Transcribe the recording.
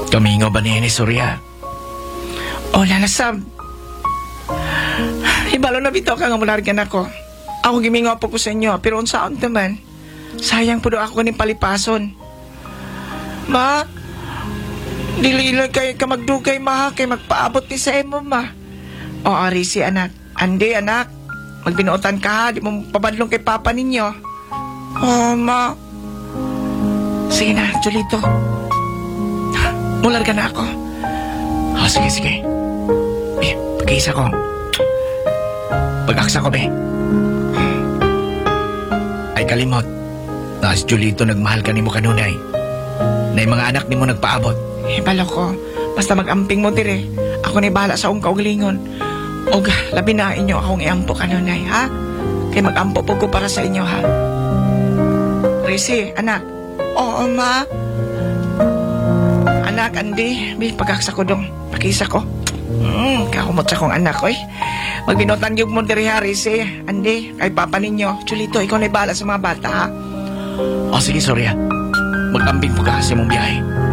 Kamingo ba ni Surya? O, lalasab. Ibalo na bitaw ka nga mulargan ako. Ako gimingo po ko sa inyo, pero unsaon naman. Sayang po do ako ni palipason. Ma, dili kay ka magdugay, ma, kay magpaabot ni sa imo, ma. O, Arisi, anak. Andi, anak. Magbinuotan ka, di mo pabadlong kay papa ninyo. Oh, ma. Sige na, Julito. Mular ka na ako. Sige. Pag-isa ko. Pag-aksa ko, be. Ay kalimot. Na si Julito nagmahal ka ni mo kanunay. Na yung mga anak ni mo nagpaabot. Balo ko. Basta mag-amping mo dire. Ako ni bahala sa akong kaugalingon. Og, labi na inyo akong iampo kanunay, ha? Kay mag-ampo po ko para sa inyo, ha? Risi, anak. Oo, ma. Anak, Andi. May pag-aksa ko dong. Pakisa ko. Kakumot sa kong anak, oy. Magbinotan yung mo diri, ha, Risi. Andi, kay papa ninyo. Chulito, ikaw na bahala sa mga bata, ha? O sige, Surya. Mag-ambing po ka sa mong biyahe.